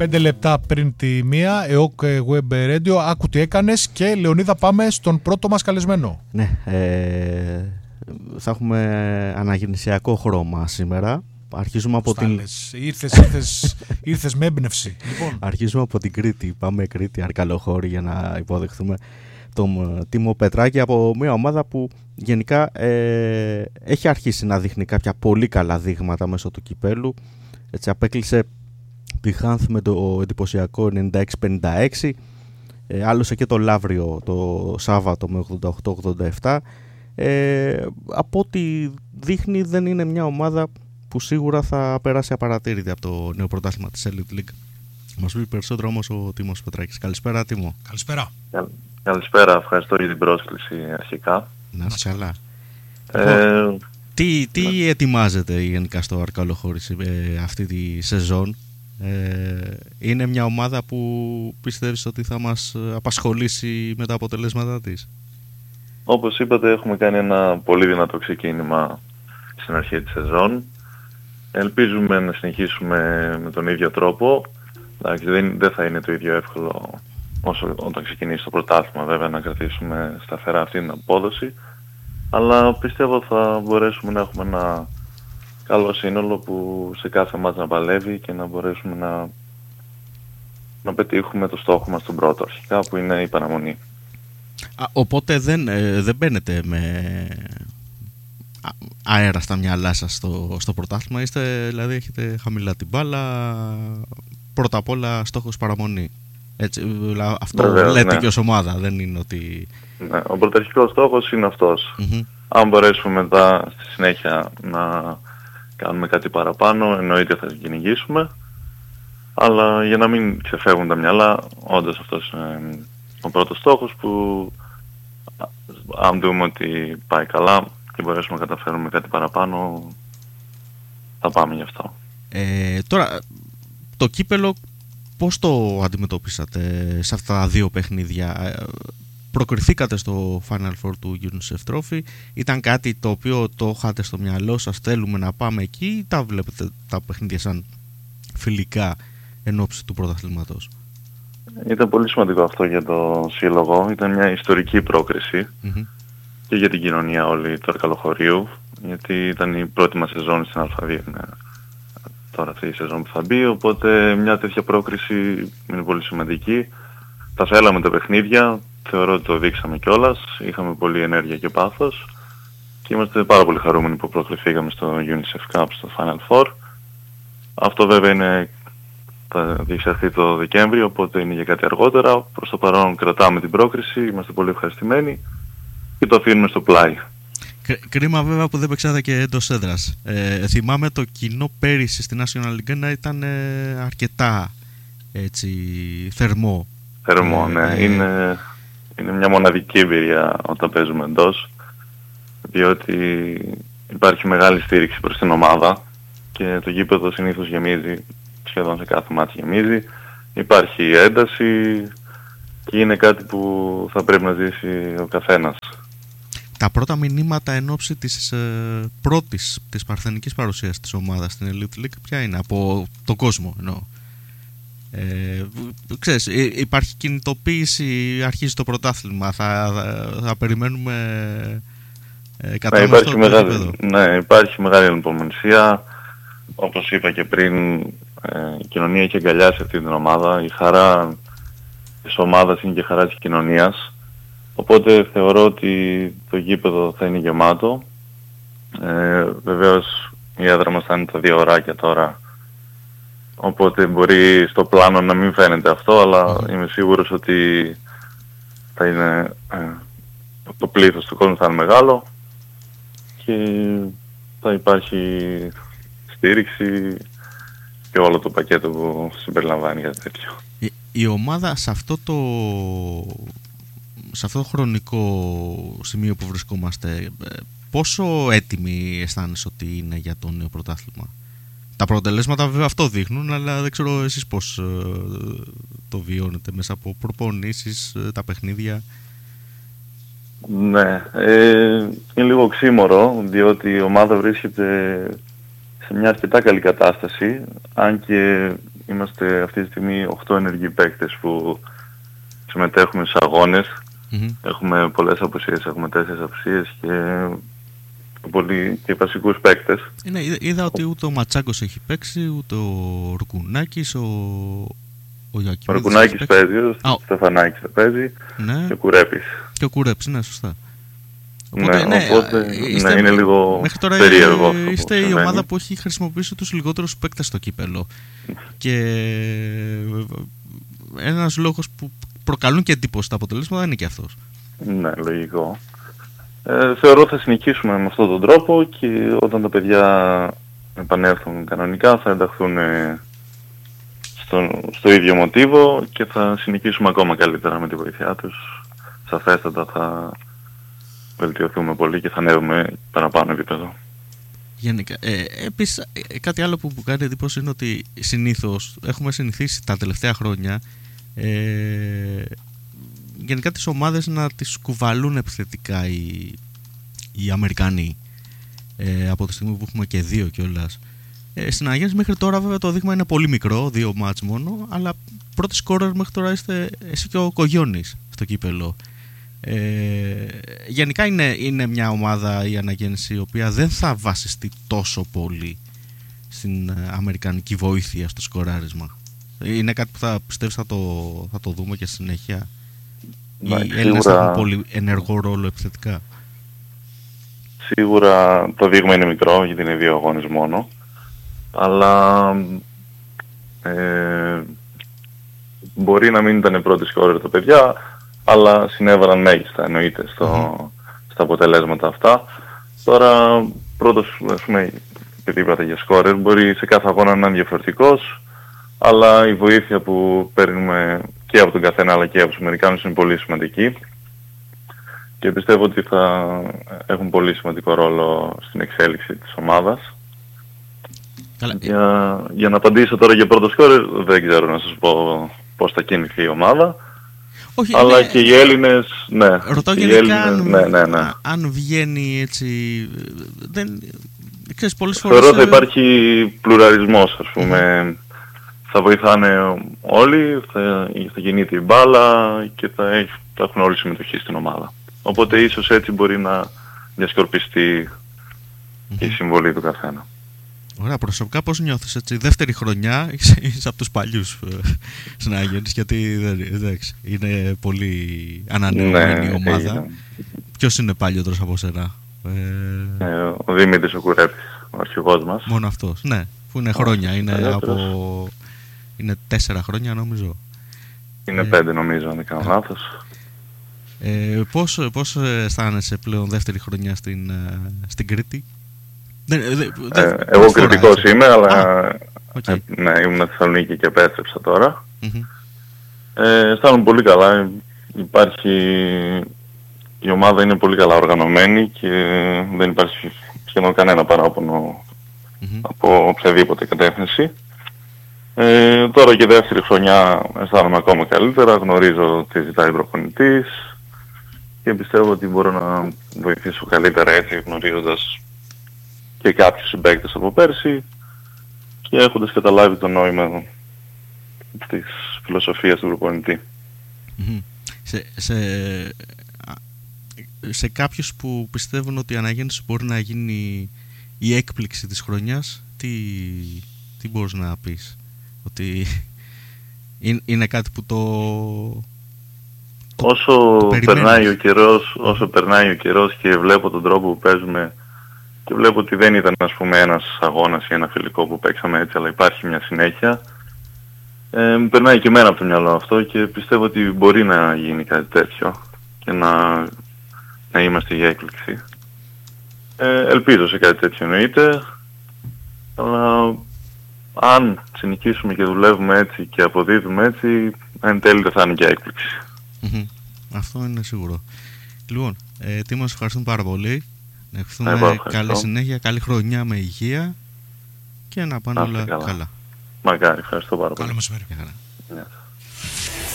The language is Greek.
5 λεπτά πριν τη μία, ΕΟΚ Web Radio. Άκου τι έκανες και Λεωνίδα, πάμε στον πρώτο μας καλεσμένο. Ναι, θα έχουμε αναγεννησιακό χρώμα σήμερα. Αρχίζουμε από Ήρθες με έμπνευση. Λοιπόν. Αρχίζουμε από την Κρήτη. Πάμε Κρήτη, Αρκαλοχώρη, για να υποδεχθούμε τον Τίμο Πετράκη, από μια ομάδα που γενικά έχει αρχίσει να δείχνει κάποια πολύ καλά δείγματα μέσω του κυπέλου. Έτσι, απέκλεισε τη Χάνθ με το εντυπωσιακό 96-56, άλλωσε και το Λαύριο το Σάββατο με 88-87. Από ό,τι δείχνει, δεν είναι μια ομάδα που σίγουρα θα περάσει απαρατήρητη από το νέο πρωτάθλημα της Elite League. Μας πει περισσότερο όμως ο Τίμος Πετράκης. Καλησπέρα, Τίμο. Καλησπέρα. Καλησπέρα, ευχαριστώ για την πρόσκληση αρχικά. Να είσαι καλά. Τι ετοιμάζεται γενικά στο Αρκαλοχώρη αυτή τη σεζόν? Είναι μια ομάδα που πιστεύεις ότι θα μας απασχολήσει με τα αποτελέσματά της? Όπως είπατε, έχουμε κάνει ένα πολύ δυνατό ξεκίνημα στην αρχή της σεζόν. Ελπίζουμε να συνεχίσουμε με τον ίδιο τρόπο. Εντάξει, δεν θα είναι το ίδιο εύκολο όσο όταν ξεκινήσει το πρωτάθλημα, βέβαια, να κρατήσουμε σταθερά αυτή την απόδοση. Αλλά πιστεύω θα μπορέσουμε να έχουμε ένα καλό σύνολο που σε κάθε μάτς να παλεύει και να μπορέσουμε να πετύχουμε το στόχο μας τον πρώτο αρχικά, που είναι η παραμονή. Οπότε δεν μπαίνετε με αέρα στα μυαλά σας στο πρωτάθλημα, δηλαδή έχετε χαμηλά την μπάλα, πρώτα απ' όλα στόχος παραμονή. Έτσι, αυτό βεβαίως, λέτε, ναι, και ως ομάδα, δεν είναι ότι... Ναι, ο πρωταρχικός στόχος είναι αυτός. Αν μπορέσουμε μετά στη συνέχεια να κάνουμε κάτι παραπάνω, εννοείται θα κυνηγήσουμε, αλλά για να μην ξεφεύγουν τα μυαλά, όντως αυτός είναι ο πρώτος στόχος, που αν δούμε ότι πάει καλά και μπορέσουμε να καταφέρουμε κάτι παραπάνω, θα πάμε γι' αυτό. Τώρα, το κύπελο πώς το αντιμετωπίσατε σε αυτά τα δύο παιχνίδια? Προκριθήκατε στο Final Four του UNICEF Trophy, ήταν κάτι το οποίο το είχατε στο μυαλό σας, θέλουμε να πάμε εκεί, ή τα βλέπετε τα παιχνίδια σαν φιλικά εν ώψη του πρωταθλήματος? Ήταν πολύ σημαντικό αυτό για το σύλλογο, ήταν μια ιστορική πρόκριση και για την κοινωνία όλη του Αρκαλοχωρίου, γιατί ήταν η πρώτη μας σεζόν στην Α2, τώρα αυτή η σεζόν που θα μπει, οπότε μια τέτοια πρόκριση είναι πολύ σημαντική. Τα θέλαμε τα παιχνίδια, θεωρώ ότι το δείξαμε κιόλας, είχαμε πολλή ενέργεια και πάθος και είμαστε πάρα πολύ χαρούμενοι που προκληθήκαμε στο UNICEF Cup, στο Final Four. Αυτό βέβαια θα διεξαχθεί το Δεκέμβριο, οπότε είναι για κάτι αργότερα. Προς το παρόν κρατάμε την πρόκριση, είμαστε πολύ ευχαριστημένοι και το αφήνουμε στο πλάι. Κρίμα βέβαια που δεν παίξατε και εντός έδρας. Θυμάμαι το κοινό πέρυσι στη National League να ήταν αρκετά έτσι, θερμό. Ναι. Είναι μια μοναδική εμπειρία όταν παίζουμε εντός, διότι υπάρχει μεγάλη στήριξη προς την ομάδα και το γήπεδο συνήθως γεμίζει, σχεδόν σε κάθε μάτι γεμίζει. Υπάρχει ένταση και είναι κάτι που θα πρέπει να ζήσει ο καθένας. Τα πρώτα μηνύματα εν ώψη της πρώτης, της παρθενικής παρουσίας της ομάδας στην Elite League ποια είναι, από τον κόσμο εννοώ? Ξέρεις, υπάρχει κινητοποίηση, αρχίζει το πρωτάθλημα, θα περιμένουμε κατάλαβα στο επίπεδο? Ναι, υπάρχει μεγάλη ανυπομονησία. Όπως είπα και πριν, η κοινωνία έχει αγκαλιάσει αυτή την ομάδα. Η χαρά της ομάδας είναι και χαρά της κοινωνίας. Οπότε θεωρώ ότι το γήπεδο θα είναι γεμάτο. Βεβαίως η έδρα μας θα είναι τα 2 ωράκια τώρα, οπότε μπορεί στο πλάνο να μην φαίνεται αυτό, αλλά είμαι σίγουρος ότι θα είναι, το πλήθος του κόσμου θα είναι μεγάλο και θα υπάρχει στήριξη και όλο το πακέτο που συμπεριλαμβάνει κάτι τέτοιο. Η ομάδα σε αυτό το χρονικό σημείο που βρισκόμαστε, πόσο έτοιμοι αισθάνεσαι ότι είναι για το νέο πρωτάθλημα? Τα αποτελέσματα βέβαια αυτό δείχνουν, αλλά δεν ξέρω εσείς πώς το βιώνετε μέσα από προπονήσεις, τα παιχνίδια. Ναι, είναι λίγο οξύμορο, διότι η ομάδα βρίσκεται σε μια αρκετά καλή κατάσταση, αν και είμαστε αυτή τη στιγμή 8 ενεργοί παίκτες που συμμετέχουμε στους αγώνες. Έχουμε πολλές απουσίες, έχουμε 4 απουσίες και βασικούς παίκτες. Είδα ότι ούτε ο Ματσάκος έχει παίξει, ούτε ο Ρουκουνάκης, ο Ιωακιμίδης. Ο Ρουκουνάκης παίζει, ο Στεφανάκης θα παίζει, ναι. Και ο Κουρέπης. Και ο Κουρέπης, ναι, σωστά. Οπότε, είναι λίγο περίεργο. Είστε η ομάδα που έχει χρησιμοποιήσει τους λιγότερους παίκτες στο κύπελο. Και ένας λόγος που προκαλούν και εντύπωση τα αποτελέσματα είναι και αυτός. Ναι, λογικό. Θεωρώ θα συνεχίσουμε με αυτόν τον τρόπο και όταν τα παιδιά επανέλθουν κανονικά θα ενταχθούν στο ίδιο μοτίβο και θα συνεχίσουμε ακόμα καλύτερα με τη βοήθειά τους. Σαφέστατα θα βελτιωθούμε πολύ και θα ανέβουμε παραπάνω επίπεδο. Γενικά. Επίσης, κάτι άλλο που κάνει εντύπωση είναι ότι συνήθως έχουμε συνηθίσει τα τελευταία χρόνια γενικά τις ομάδες να τις κουβαλούν επιθετικά οι Αμερικανοί, από τη στιγμή που έχουμε και 2 κιόλας. Στην Αγέννηση μέχρι τώρα βέβαια το δείγμα είναι πολύ μικρό, 2 μάτς μόνο, αλλά πρώτη σκόρερ μέχρι τώρα είστε εσύ και ο Κογιώνης στο κύπελο. Γενικά είναι μια ομάδα η Αναγέννηση η οποία δεν θα βασιστεί τόσο πολύ στην αμερικανική βοήθεια στο σκοράρισμα. Είναι κάτι που θα πιστεύεις θα το δούμε και στη συνέχεια? Οι Έλληνες θα έχουν πολύ ενεργό ρόλο επιθετικά? Σίγουρα το δείγμα είναι μικρό γιατί είναι 2 αγώνες μόνο, αλλά μπορεί να μην ήταν πρώτη σκόρερ τα παιδιά, αλλά συνέβαλαν μέγιστα εννοείται στα αποτελέσματα αυτά. Τώρα πρώτος, ας πούμε, επειδή είπατε για σκόρερ, μπορεί σε κάθε αγώνα να είναι διαφορετικός, αλλά η βοήθεια που παίρνουμε και από τον καθένα αλλά και από τους Αμερικάνους είναι πολύ σημαντική και πιστεύω ότι θα έχουν πολύ σημαντικό ρόλο στην εξέλιξη της ομάδας. Για να απαντήσω τώρα για πρώτο σκόρερ, δεν ξέρω να σας πω πώς θα κινηθεί η ομάδα. Όχι, αλλά και οι Έλληνες, ναι. Ρωτάω γενικά αν βγαίνει έτσι. Ξέρεις, πολλές φορές. Θεωρώ θα υπάρχει πλουραλισμός, ας πούμε. Θα βοηθάνε όλοι, θα γεννείται η μπάλα και θα έχουν όλοι συμμετοχή στην ομάδα. Οπότε ίσως έτσι μπορεί να διασκορπιστεί η συμβολή του καθένα. Ωραία, προσωπικά πώς νιώθεις έτσι, δεύτερη χρονιά είσαι από τους παλιούς στην Αγέννηση, γιατί εντάξει, είναι πολύ ανανεωμένη η ομάδα. Ποιος είναι παλιότερος από σένα? Ο Δημήτρης ο Κουρέπης, ο αρχηγός μας. Μόνο αυτός, ναι, που είναι χρόνια, είναι 4 χρόνια νομίζω. Είναι 5 νομίζω, αν δεν κάνω λάθος. Πώς αισθάνεσαι πλέον δεύτερη χρονιά στην Κρήτη? Εγώ κριτικός είμαι, αλλά ναι, ήμουν στη Θεσσαλονίκη και επέστρεψα τώρα. Αισθάνομαι πολύ καλά. Η ομάδα είναι πολύ καλά οργανωμένη και δεν υπάρχει σχεδόν κανένα παράπονο από οποιαδήποτε κατεύθυνση. Τώρα και δεύτερη χρονιά αισθάνομαι ακόμα καλύτερα, γνωρίζω τι ζητάει ο προπονητής και πιστεύω ότι μπορώ να βοηθήσω καλύτερα έτσι, γνωρίζοντας και κάποιους συμπαίκτες από πέρσι και έχοντας καταλάβει το νόημα της φιλοσοφίας του προπονητή. Σε κάποιους που πιστεύουν ότι η Αναγέννηση μπορεί να γίνει η έκπληξη της χρονιάς, τι μπορείς να πεις? Ότι είναι κάτι που όσο περνάει ο καιρός και βλέπω τον τρόπο που παίζουμε και βλέπω ότι δεν ήταν, ας πούμε, ένας αγώνας ή ένα φιλικό που παίξαμε έτσι, αλλά υπάρχει μια συνέχεια, περνάει και εμένα από το μυαλό αυτό και πιστεύω ότι μπορεί να γίνει κάτι τέτοιο και να είμαστε η έκπληξη. Ελπίζω σε κάτι τέτοιο εννοείται, αλλά αν συνεχίσουμε και δουλεύουμε έτσι και αποδίδουμε έτσι, εν τέλει δεν θα είναι και έκπληξη. Αυτό είναι σίγουρο. Λοιπόν, Τίμο, σας ευχαριστούμε πάρα πολύ. Να ευχηθούμε καλή συνέχεια, καλή χρονιά με υγεία και να πάνε όλα καλά. Μακάρι, ευχαριστώ πάρα πολύ. Καλό μεσημέρι.